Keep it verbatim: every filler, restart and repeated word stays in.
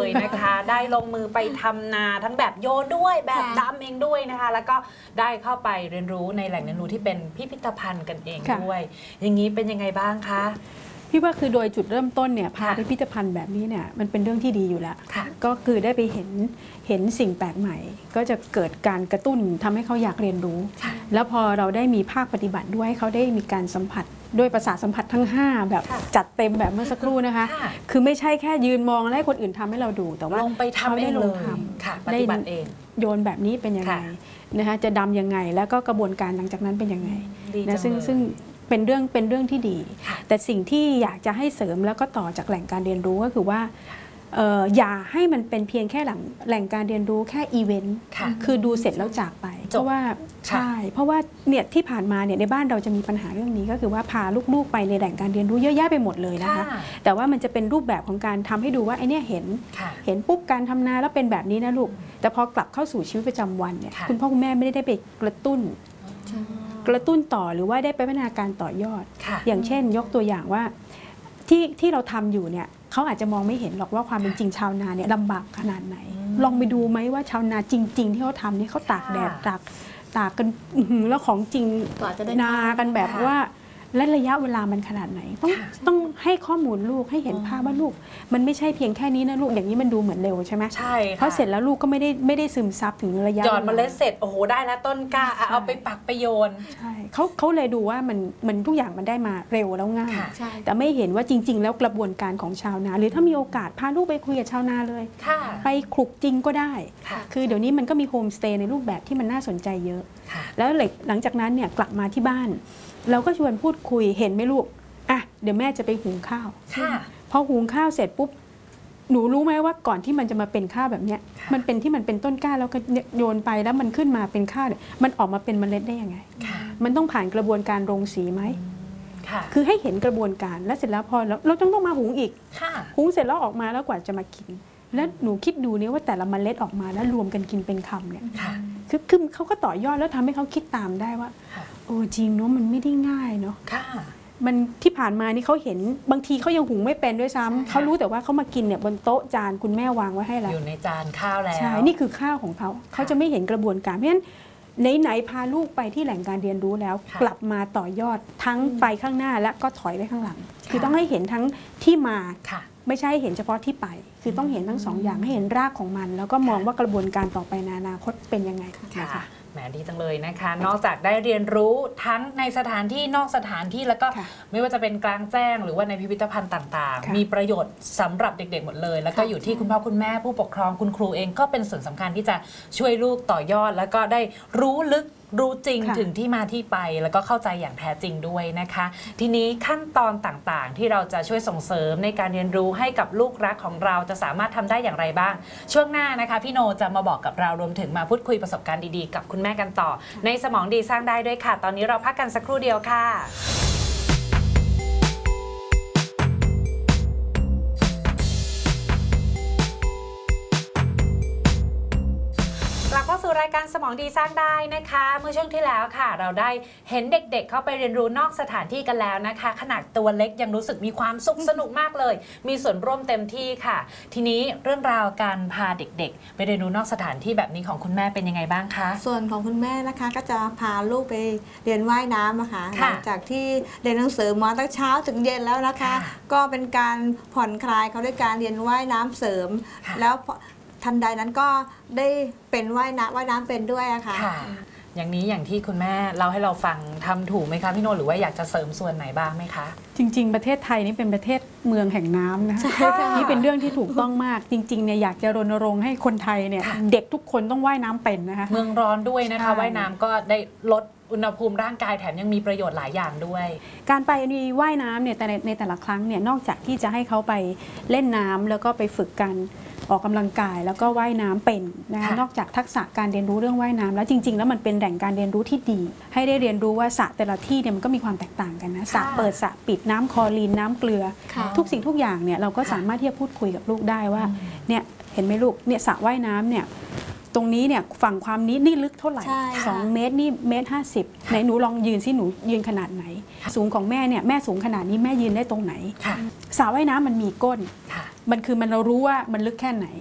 นะคะ ได้ลงมือไปทำนาทั้งแบบโยนด้วยแบบดำเองด้วยนะคะ แล้วก็ได้เข้าไปเรียนรู้ในแหล่งเรียนรู้ที่เป็นพิพิธภัณฑ์กันเองด้วย อย่างนี้เป็นยังไงบ้างคะพี่ว่าคือโดยจุดเริ่มต้นเนี่ยพาพิพิธภัณฑ์แบบนี้เนี่ยมันเป็นเรื่องที่ดีอยู่แล้วก็คือได้ไปเห็นเห็นสิ่งแปลกใหม่ก็จะเกิดการกระตุ้นทำให้เขาอยากเรียนรู้แล้วพอเราได้มีภาคปฏิบัติด้วยเขาได้มีการสัมผัสด้วยประสาทสัมผัสทั้งห้าแบบจัดเต็มแบบเมื่อสักครู่นะคะคือไม่ใช่แค่ยืนมองและให้คนอื่นทำให้เราดูแต่ว่าลงไปทำเองเลยปฏิบัติเองโยนแบบนี้เป็นยังไงนะคะจะดำยังไงแล้วก็กระบวนการหลังจากนั้นเป็นยังไงนะซึ่งซึ่งเป็นเรื่องเป็นเรื่องที่ดีแต่สิ่งที่อยากจะให้เสริมแล้วก็ต่อจากแหล่งการเรียนรู้ก็คือว่าอย่าให้มันเป็นเพียงแค่แหล่งการเรียนรู้แค่อีเวนต์คือดูเสร็จแล้วจากไปเพราะว่าใช่เพราะว่าเนี่ยที่ผ่านมาเนี่ยในบ้านเราจะมีปัญหาเรื่องนี้ก็คือว่าพาลูกๆไปในแหล่งการเรียนรู้เยอะแยะไปหมดเลยนะคะแต่ว่ามันจะเป็นรูปแบบของการทำให้ดูว่าไอ้นี่เห็นเห็นปุ๊บการทำนาแล้วเป็นแบบนี้นะลูกแต่พอกลับเข้าสู่ชีวิตประจำวันเนี่ยคุณพ่อคุณแม่ไม่ได้ไปกระตุ้นกระตุ้นต่อหรือว่าได้ไปพัฒนาการต่อยอดอย่างเช่นยกตัวอย่างว่าที่ที่เราทำอยู่เนี่ยเขาอาจจะมองไม่เห็นหรอกว่าความเป็นจริงชาวนาเนี่ยลำบากขนาดไหนลองไปดูไหมว่าชาวนาจริงๆที่เขาทำนี่เขาตากแดดตากตากกันแล้วของจริงนากันแบบว่าและระยะเวลามันขนาดไหนต้องต้องให้ข้อมูลลูกให้เห็นภาพว่าลูกมันไม่ใช่เพียงแค่นี้นะลูกอย่างนี้มันดูเหมือนเร็วใช่ไหมใช่เพราะเสร็จแล้วลูกก็ไม่ได้ไม่ได้ซึมซับถึงระยะหยอดเมล็ดเสร็จโอ้โหได้แล้วต้นกล้าเอาไปปักไปโยนใช่เขาเขาเลยดูว่ามันมันทุกอย่างมันได้มาเร็วแล้วง่ายแต่ไม่เห็นว่าจริงๆแล้วกระบวนการของชาวนาหรือถ้ามีโอกาสพาลูกไปคุยกับชาวนาเลยไปคลุกจริงก็ได้คือเดี๋ยวนี้มันก็มีโฮมสเตย์ในรูปแบบที่มันน่าสนใจเยอะแล้วหลังจากนั้นเนี่ยกลับมาที่บ้านเราก็ชวนพูดคุยเห็นไหมลูกอ่ะเดี๋ยวแม่จะไปหุงข้าวพอหุงข้าวเสร็จปุ๊บหนูรู้ไหมว่าก่อนที่มันจะมาเป็นข้าวแบบเนี้ยมันเป็นที่มันเป็นต้นกล้าแล้วก็โยนไปแล้วมันขึ้นมาเป็นข้าวเนี่ยมันออกมาเป็นเมล็ดได้ยังไงมันต้องผ่านกระบวนการโรงสีไหมคือให้เห็นกระบวนการแล้วเสร็จแล้วพอเราต้องต้องมาหุงอีกหุงเสร็จแล้วออกมาแล้วกว่าจะมากินแล้วหนูคิดดูเนี่ยว่าแต่ละเมล็ดออกมาแล้วรวมกันกินเป็นคำเนี่ยคือคือเขาก็ต่อยอดแล้วทำให้เขาคิดตามได้ว่าโอ้จริงเนาะมันไม่ได้ง่ายเนาะมันที่ผ่านมานี่เขาเห็นบางทีเขายังหุงไม่เป็นด้วยซ้ำเขารู้แต่ว่าเขามากินเนี่ยบนโต๊ะจานคุณแม่วางไว้ให้แล้วอยู่ในจานข้าวแล้วใช่นี่คือข้าวของเขาเขาจะไม่เห็นกระบวนการเพราะฉะนั้นไหนๆพาลูกไปที่แหล่งการเรียนรู้แล้วกลับมาต่อยอดทั้งไปข้างหน้าและก็ถอยไปข้างหลังคือต้องให้เห็นทั้งที่มาไม่ใช่เห็นเฉพาะที่ไปคือต้องเห็นทั้งสองอย่างให้เห็นรากของมันแล้วก็มองว่ากระบวนการต่อไปในอนาคตเป็นยังไงนะคะแหมดีจังเลยนะคะนอกจากได้เรียนรู้ทั้งในสถานที่นอกสถานที่แล้วก็ไม่ว่าจะเป็นกลางแจ้งหรือว่าในพิพิธภัณฑ์ต่างๆมีประโยชน์สำหรับเด็กๆหมดเลยแล้วก็อยู่ที่คุณพ่อคุณแม่ผู้ปกครองคุณครูเองก็เป็นส่วนสำคัญที่จะช่วยลูกต่อยอดแล้วก็ได้รู้ลึกรู้จริงถึงที่มาที่ไปแล้วก็เข้าใจอย่างแท้จริงด้วยนะคะทีนี้ขั้นตอนต่างๆที่เราจะช่วยส่งเสริมในการเรียนรู้ให้กับลูกรักของเราจะสามารถทำได้อย่างไรบ้างช่วงหน้านะคะพี่โนจะมาบอกกับเรารวมถึงมาพูดคุยประสบการณ์ดีๆกับคุณแม่กันต่อในสมองดีสร้างได้ด้วยค่ะตอนนี้เราพักกันสักครู่เดียวค่ะรายการสมองดีสร้างได้นะคะเมื่อช่วงที่แล้วค่ะเราได้เห็นเด็กๆ เ, เข้าไปเรียนรู้นอกสถานที่กันแล้วนะคะขนาดตัวเล็กยังรู้สึกมีความสุขสนุกมากเลยมีส่วนร่วมเต็มที่ค่ะทีนี้เรื่องราวการพาเด็กๆไปเรียนรู้นอกสถานที่แบบนี้ของคุณแม่เป็นยังไงบ้างคะส่วนของคุณแม่นะคะก็จะพาลูกไปเรียนว่ายน้ำนะคะหลังจากที่เรียนหนังสือมาตั้งเช้าถึงเย็นแล้วนะคะก็เป็นการผ่อนคลายเขาด้วยการเรียนว่ายน้ำเสริมแล้วทันใดนั้นก็ได้เป็นว่ายน้ำว่ายน้ำเป็นด้วยอะค่ะอย่างนี้อย่างที่คุณแม่เล่าให้เราฟังทำถูกไหมคะพี่โนหรือว่าอยากจะเสริมส่วนไหนบ้างไหมคะจริงๆประเทศไทยนี่เป็นประเทศเมืองแห่งน้ำนะคะนี่เป็นเรื่องที่ถูกต้องมากจริงๆเนี่ยอยากจะรณรงค์ให้คนไทยเนี่ยเด็กทุกคนต้องว่ายน้ำเป็นนะคะเมืองร้อนด้วยนะคะว่ายน้ำก็ได้ลดอุณหภูมิร่างกายแถมยังมีประโยชน์หลายอย่างด้วยการไปมีว่ายน้ำเนี่ยแต่ในแต่ละครั้งเนี่ยนอกจากที่จะให้เขาไปเล่นน้ำแล้วก็ไปฝึกกันออกกำลังกายแล้วก็ว่ายน้ำเป็นนะคะนอกจากทักษะการเรียนรู้เรื่องว่ายน้ำแล้วจริงๆแล้วมันเป็นแหล่งการเรียนรู้ที่ดีให้ได้เรียนรู้ว่าสระแต่ละที่เนี่ยมันก็มีความแตกต่างกันนะสระเปิดสระปิดน้ำคลอรีนน้ำเกลือทุกสิ่งทุกอย่างเนี่ยเราก็สามารถที่จะพูดคุยกับลูกได้ว่าเนี่ยเห็นไหมลูกเนี่ยสระว่ายน้ำเนี่ยตรงนี้เนี่ยฝั่งความนี้นี่ลึกเท่าไหร่สองเมตรนี่เมตรห้าสิบไหนหนูลองยืนสิหนูยืนขนาดไหนสูงของแม่เนี่ยแม่สูงขนาดนี้แม่ยืนได้ตรงไหนสระว่ายน้ำมันมีก้นมันคือมันเรารู้ว่ามันลึกแค่ไหน